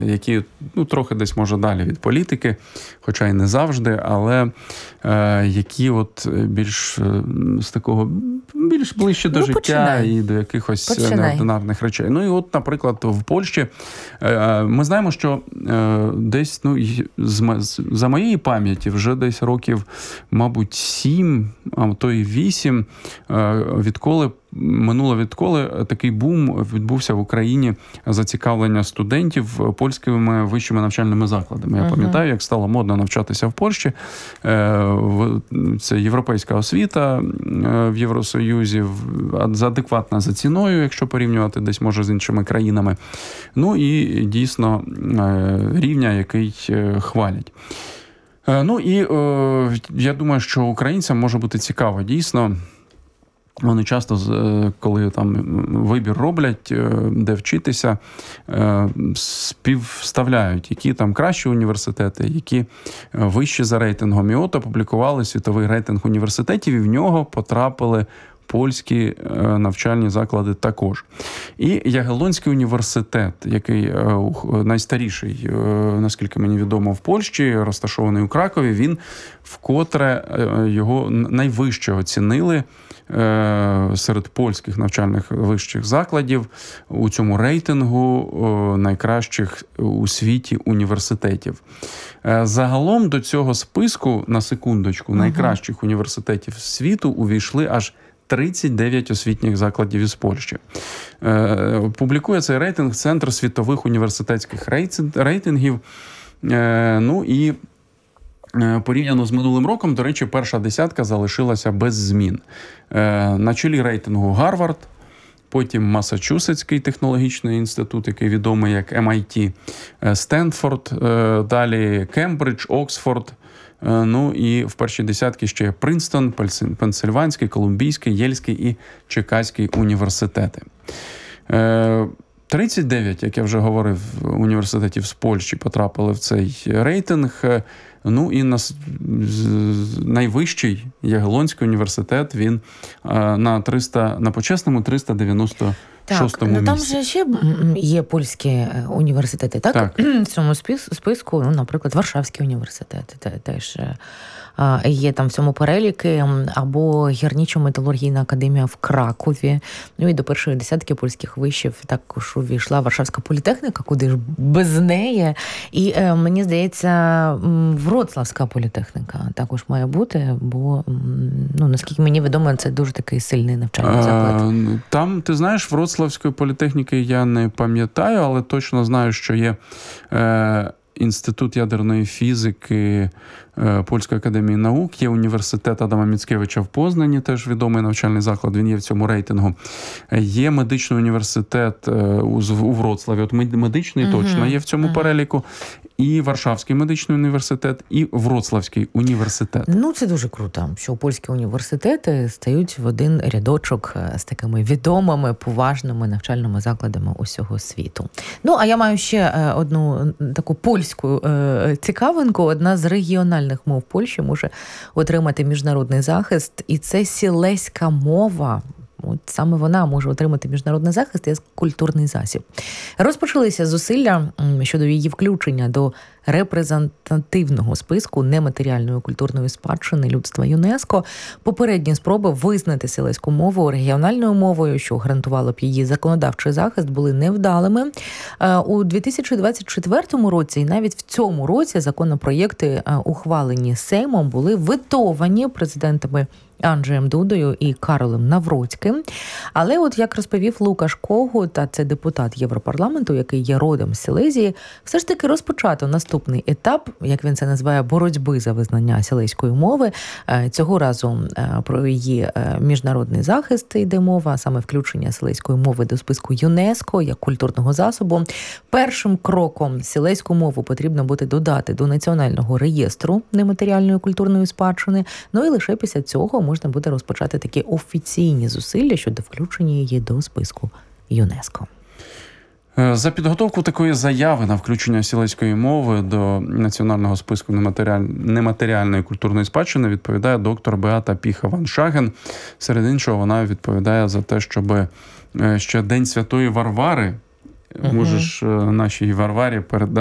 які трохи десь, може, далі від політики, хоча й не завжди, але які от більш з такого, більш ближче до життя і до якихось неординарних речей. І от, наприклад, в Польщі ми знаємо, що десь, за моєї пам'яті, вже десь років, мабуть, 7, а то й 8, відколи такий бум відбувся в Україні зацікавлення студентів польськими вищими навчальними закладами. Я пам'ятаю, як стало модно навчатися в Польщі. Це європейська освіта в Євросоюзі, адекватна за ціною, якщо порівнювати десь, може, з іншими країнами. І дійсно рівня, який хвалять. Я думаю, що українцям може бути цікаво, дійсно. Вони часто, коли там вибір роблять, де вчитися, співставляють, які там кращі університети, які вищі за рейтингом. І от опублікували світовий рейтинг університетів, і в нього потрапили польські навчальні заклади також. І Ягеллонський університет, який найстаріший, наскільки мені відомо, в Польщі, розташований у Кракові, він вкотре його найвище оцінили серед польських навчальних вищих закладів у цьому рейтингу найкращих у світі університетів. Загалом до цього списку, на секундочку, найкращих університетів світу увійшли аж 39 освітніх закладів із Польщі. Публікує цей рейтинг Центр світових університетських рейтингів. І порівняно з минулим роком, до речі, перша десятка залишилася без змін. На чолі рейтингу Гарвард, потім Массачусетський технологічний інститут, який відомий як MIT, Стенфорд, далі Кембридж, Оксфорд, і в першій десятці ще є Принстон, Пенсильванський, Колумбійський, Єльський і Чикаський університети. 39, як я вже говорив, університетів з Польщі потрапили в цей рейтинг. І найвищий Ягеллонський університет, він на почесному 396 місці. Там же ще є польські університети, так? В цьому списку, наприклад, Варшавський університет теж є там в цьому переліки, або Гірничо-металургійна академія в Кракові. І до першої десятки польських вишів також увійшла Варшавська політехніка, куди ж без неї. І мені здається, Вроцлавська політехніка також має бути, бо, наскільки мені відомо, це дуже такий сильний навчальний заклад. Там, ти знаєш, Вроцлавської політехніки я не пам'ятаю, але точно знаю, що є Інститут ядерної фізики Польської академії наук, є університет Адама Міцкевича в Познані, теж відомий навчальний заклад, він є в цьому рейтингу. Є медичний університет у Вроцлаві, от медичний точно є в цьому переліку, і Варшавський медичний університет, і Вроцлавський університет. Це дуже круто, що польські університети стають в один рядочок з такими відомими, поважними навчальними закладами усього світу. А я маю ще одну таку польську цікавинку. Одна з регіональних мов Польщі може отримати міжнародний захист, і це сілеська мова. От саме вона може отримати міжнародний захист як культурний засіб. Розпочалися зусилля щодо її включення до репрезентативного списку нематеріальної культурної спадщини людства ЮНЕСКО. Попередні спроби визнати сілеську мову регіональною мовою, що гарантувало б її законодавчий захист, були невдалими. У 2024 році і навіть в цьому році законопроєкти, ухвалені Сеймом, були ветовані президентами Анджеєм Дудою і Каролем Навроцьким. Але от, як розповів Лукаш Когут, а це депутат Європарламенту, який є родом з Сілезії, все ж таки розпочато наступний етап, як він це називає, боротьби за визнання сілеської мови. Цього разу про її міжнародний захист йде мова, саме включення сілеської мови до списку ЮНЕСКО як культурного засобу. Першим кроком сілеську мову потрібно буде додати до Національного реєстру нематеріальної культурної спадщини. І лише після цього можна буде розпочати такі офіційні зусилля щодо включення її до списку ЮНЕСКО. За підготовку такої заяви на включення сілеської мови до національного списку нематеріальної культурної спадщини відповідає доктор Беата Піха-Ваншаген. Серед іншого, вона відповідає за те, щоб ще День Святої Варвари Можеш нашій Варварі передати